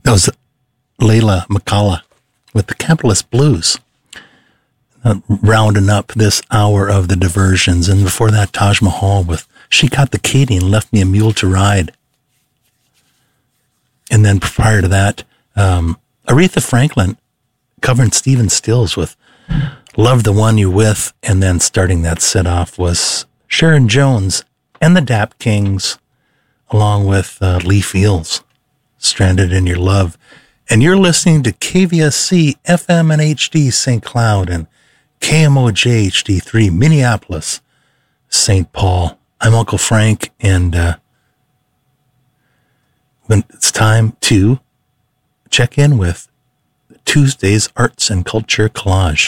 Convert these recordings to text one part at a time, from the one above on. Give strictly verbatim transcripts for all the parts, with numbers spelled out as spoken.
That was Layla McCullough with the Capitalist Blues, uh, rounding up this hour of the diversions. And before that, Taj Mahal with She Caught the Katy and Left Me a Mule to Ride. And then prior to that, um, Aretha Franklin covering Stephen Stills with Love the One You're With. And then starting that set off was Sharon Jones and the Dap Kings, along with uh, Lee Fields, Stranded in Your Love. And you're listening to K V S C F M and H D Saint Cloud and K M O J H D three Minneapolis, Saint Paul. I'm Uncle Frank, and uh, when it's time to check in with Tuesday's Arts and Culture Collage.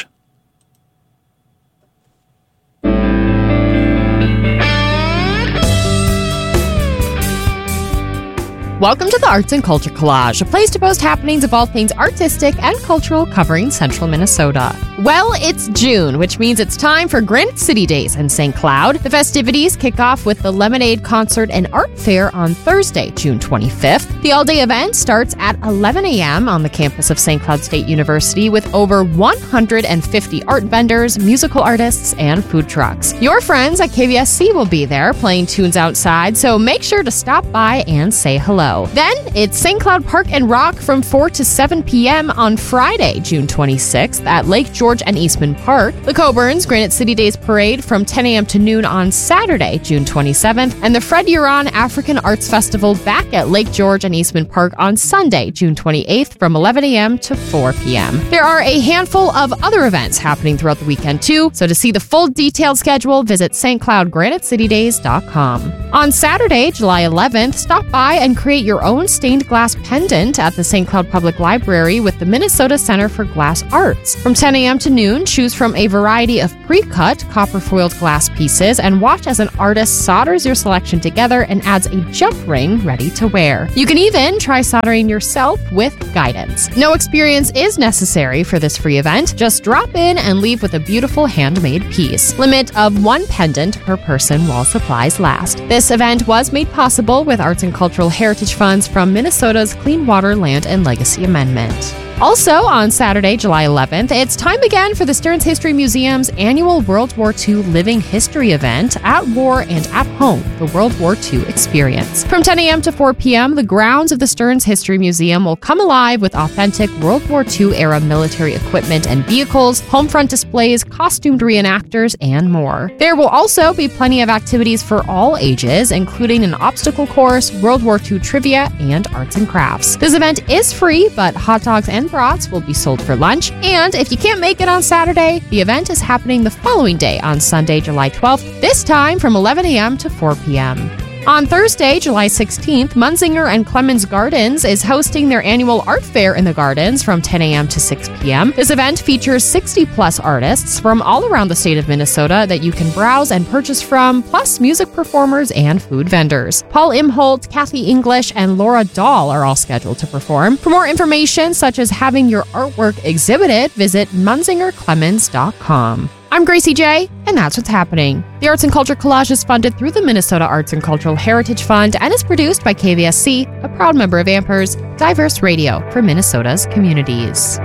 Welcome to the Arts and Culture Collage, a place to post happenings of all things artistic and cultural covering central Minnesota. Well, it's June, which means it's time for Granite City Days in Saint Cloud. The festivities kick off with the Lemonade Concert and Art Fair on Thursday, June twenty-fifth. The all-day event starts at eleven a.m. on the campus of Saint Cloud State University with over one hundred fifty art vendors, musical artists, and food trucks. Your friends at K V S C will be there playing tunes outside, so make sure to stop by and say hello. Then it's Saint Cloud Park and Rock from four to seven p.m. on Friday, June twenty-sixth at Lake George and Eastman Park. The Coburns Granite City Days Parade from ten a.m. to noon on Saturday, June twenty-seventh, and the Fred Huron African Arts Festival back at Lake George and Eastman Park on Sunday, June twenty-eighth from eleven a.m. to four p.m. There are a handful of other events happening throughout the weekend too, so to see the full detailed schedule, visit s t cloud granite city days dot com. On Saturday, July eleventh, stop by and create your own stained glass pendant at the Saint Cloud Public Library with the Minnesota Center for Glass Arts. From ten a.m. to noon, choose from a variety of pre-cut copper-foiled glass pieces and watch as an artist solders your selection together and adds a jump ring ready to wear. You can even try soldering yourself with guidance. No experience is necessary for this free event. Just drop in and leave with a beautiful handmade piece. Limit of one pendant per person while supplies last. This event was made possible with Arts and Cultural Heritage funds from Minnesota's Clean Water, Land, and Legacy Amendment. Also, on Saturday, July eleventh, it's time again for the Stearns History Museum's annual World War Two Living History event, At War and at Home, the World War Two Experience. From ten a.m. to four p.m., the grounds of the Stearns History Museum will come alive with authentic World War Two era military equipment and vehicles, home front displays, costumed reenactors, and more. There will also be plenty of activities for all ages, including an obstacle course, World War Two trivia, and arts and crafts. This event is free, but hot dogs and brats will be sold for lunch. And if you can't make it on Saturday, the event is happening the following day on Sunday, July twelfth, this time from eleven a.m. to four p.m. On Thursday, July sixteenth, Munzinger and Clemens Gardens is hosting their annual art fair in the gardens from ten a.m. to six p.m. This event features sixty plus artists from all around the state of Minnesota that you can browse and purchase from, plus music performers and food vendors. Paul Imholt, Kathy English, and Laura Dahl are all scheduled to perform. For more information, such as having your artwork exhibited, visit munzinger clemens dot com. I'm Gracie J, and that's what's happening. The Arts and Culture Collage is funded through the Minnesota Arts and Cultural Heritage Fund and is produced by K V S C, a proud member of Ampers, diverse radio for Minnesota's communities.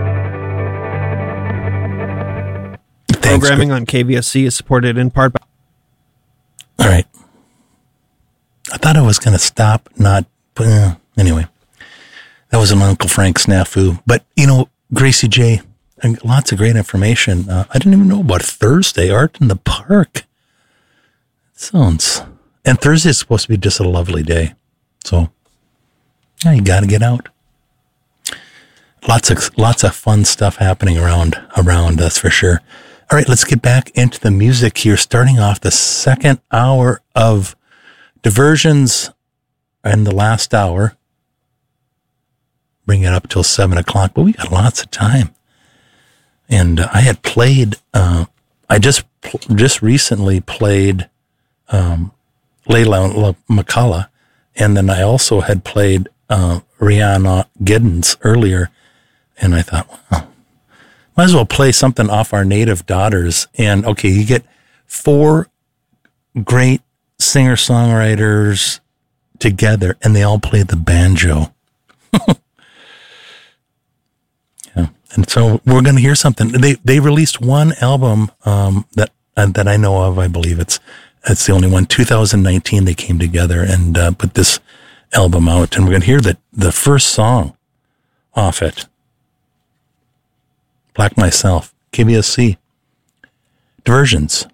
Programming on K V S C is supported in part by... All right. I thought I was going to stop, not... Uh, anyway, that was an Uncle Frank snafu. But, you know, Gracie J... And lots of great information. Uh, I didn't even know about Thursday Art in the Park. It sounds... And Thursday is supposed to be just a lovely day. So, yeah, you got to get out. Lots of lots of fun stuff happening around, around, that's for sure. All right, let's get back into the music here, starting off the second hour of Diversions and the last hour. Bring it up till seven o'clock, but we got lots of time. And uh, I had played, uh, I just just recently played um, Layla McCullough, and then I also had played uh, Rihanna Giddens earlier, and I thought, well, might as well play something off our Native Daughters. And okay, you get four great singer-songwriters together, and they all play the banjo. And so we're going to hear something. They they released one album um, that uh, that I know of. I believe it's it's the only one. two thousand nineteen, they came together and uh, put this album out, and we're going to hear the the first song off it. Black Myself, K B S C, Diversions.